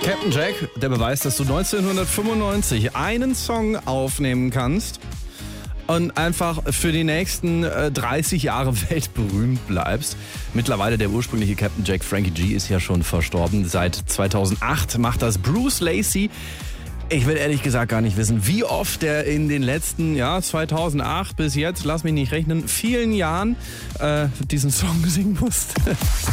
Captain Jack, der Beweis, dass du 1995 einen Song aufnehmen kannst und einfach für die nächsten 30 Jahre weltberühmt bleibst. Mittlerweile der ursprüngliche Captain Jack, Frankie G, ist ja schon verstorben. Seit 2008 macht das Bruce Lacey. Ich will ehrlich gesagt gar nicht wissen, wie oft er in den letzten, 2008 bis jetzt, lass mich nicht rechnen, vielen Jahren diesen Song singen musste.